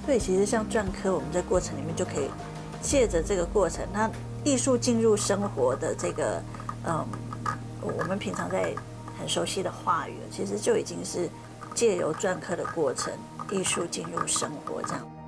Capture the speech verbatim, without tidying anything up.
所以其实像篆刻，我们在过程里面就可以借着这个过程，那艺术进入生活的这个，嗯，我们平常在很熟悉的话语，其实就已经是借由篆刻的过程，艺术进入生活这样。